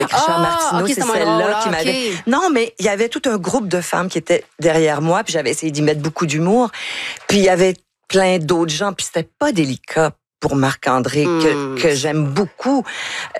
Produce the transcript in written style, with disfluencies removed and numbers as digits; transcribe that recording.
Richard Martineau, ok, c'est moins celle-là drôle, qui ok. m'avait... Non, mais il y avait tout un groupe de femmes qui étaient derrière moi, puis j'avais essayé d'y mettre beaucoup d'humour. Puis il y avait plein d'autres gens, puis c'était pas délicat pour Marc-André, que j'aime beaucoup.